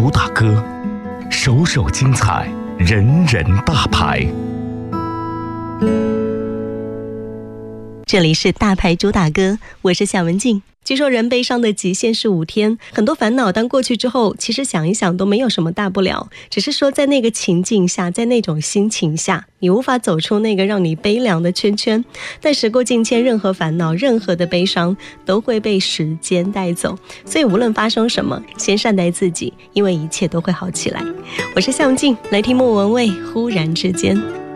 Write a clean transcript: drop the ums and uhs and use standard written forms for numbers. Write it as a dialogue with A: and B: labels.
A: 主打歌，首首精彩，人人大牌。
B: 这里是大牌主打歌，我是夏文静。据说人悲伤的极限是5天，很多烦恼当过去之后，其实想一想都没有什么大不了，只是说在那个情境下，在那种心情下，你无法走出那个让你悲凉的圈圈。但时过境迁，任何烦恼，任何的悲伤都会被时间带走，所以无论发生什么，先善待自己，因为一切都会好起来。我是夏文静，来听莫文蔚《忽然之间》。